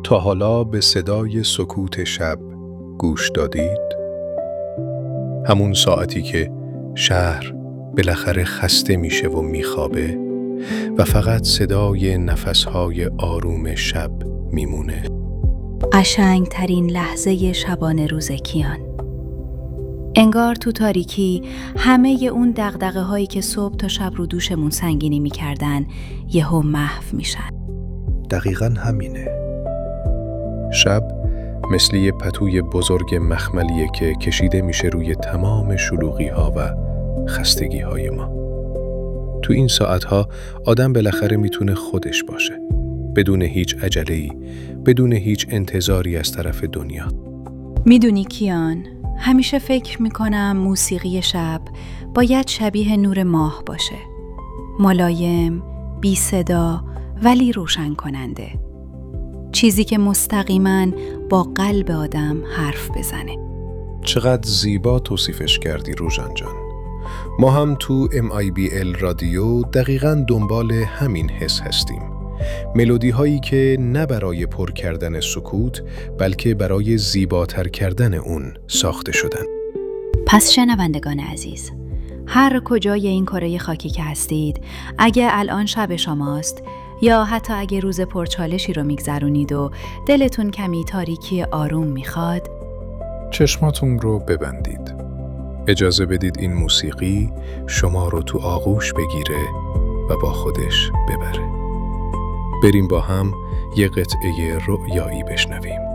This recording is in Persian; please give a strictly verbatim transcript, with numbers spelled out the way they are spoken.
تا حالا به صدای سکوت شب گوش دادید؟ همون ساعتی که شهر بالاخره خسته میشه و میخوابه و فقط صدای نفسهای آروم شب میمونه. قشنگ ترین لحظه شبانه روز کیان. انگار تو تاریکی همه اون دغدغه هایی که صبح تا شب رو دوشمون سنگینی میکردن یهو محو میشن. دقیقاً همینه. شب مثل یه پتوی بزرگ مخملیه که کشیده میشه روی تمام شلوغی ها و خستگی های ما. تو این ساعتها آدم بالاخره میتونه خودش باشه، بدون هیچ عجله‌ای، بدون هیچ انتظاری از طرف دنیا. میدونی کیان، همیشه فکر میکنم موسیقی شب باید شبیه نور ماه باشه. ملایم، بی صدا ولی روشن کننده. چیزی که مستقیما با قلب آدم حرف بزنه. چقدر زیبا توصیفش کردی روژان جان. ما هم تو ام آی بی ال رادیو دقیقاً دنبال همین حس هستیم. ملودی هایی که نه برای پر کردن سکوت بلکه برای زیباتر کردن اون ساخته شدن. پس شنوندگان عزیز، هر کجای این کره خاکی که هستید، اگه الان شب شماست یا حتی اگه روز پرچالشی رو میگذرونید و دلتون کمی تاریکی آروم میخواد، چشماتون رو ببندید. اجازه بدید این موسیقی شما رو تو آغوش بگیره و با خودش ببره. بریم با هم یه قطعه رؤیایی بشنویم.